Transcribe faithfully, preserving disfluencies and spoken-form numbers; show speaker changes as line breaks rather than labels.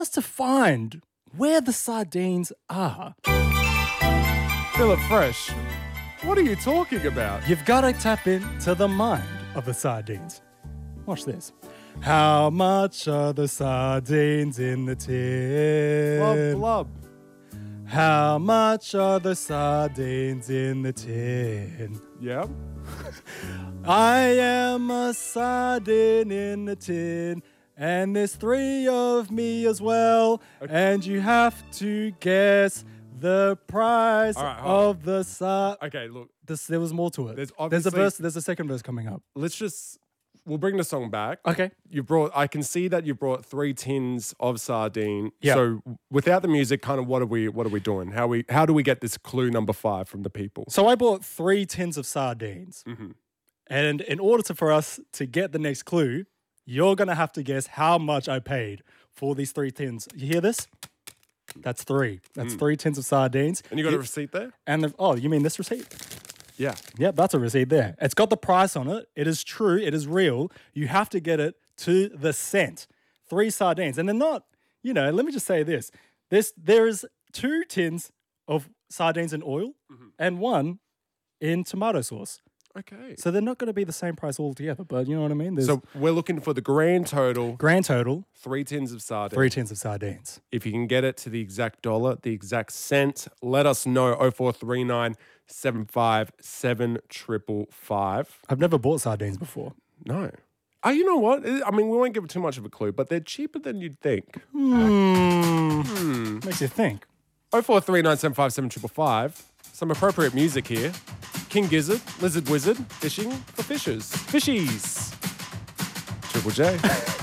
us to find where the sardines are.
Philip Fresh, what are you talking about?
You've got to tap into the mind of the sardines. Watch this. How much are the sardines in the tin?
Blub, blub.
How much are the sardines in the tin?
Yep.
I am a sardine in the tin, and there's three of me as well,
Okay.
and you have to guess the price
All right, hold
of the sard.
Okay, look,
This, there was more to it.
There's
there's a
obviously-
verse. There's a second verse coming up.
let's just, we'll bring the song back.
Okay.
You brought, I can see that you brought three tins of sardine.
Yeah.
So without the music, kind of what are we, what are we doing? How we, how do we get this clue number five from the people?
So I bought three tins of sardines,
Mm-hmm.
and in order to, for us to get the next clue, you're gonna have to guess how much I paid for these three tins. You hear this? That's three. That's three tins of sardines.
And you got a
You-
receipt there?
And the, oh, you mean this receipt?
Yeah.
Yep, that's a receipt there. It's got the price on it. It is true. It is real. You have to get it to the cent. Three sardines. And they're not, you know, let me just say this. This there is two tins of sardines in oil and one in tomato sauce.
Okay.
So they're not going to be the same price altogether, but you know what I mean? There's
So we're looking for the grand total,
grand total,
three tins of sardine.
three tins of sardines.
If you can get it to the exact dollar, the exact cent, let us know. oh four three nine, seven five seven, five five five.
I've never bought sardines before.
No. Oh, you know what? I mean, we won't give too much of a clue, but they're cheaper than you'd think.
Hmm. Makes you think.
oh four three nine, seven five seven, five five five. Some appropriate music here. King Gizzard, Lizard Wizard, fishing for fishers. Fishies. Triple J.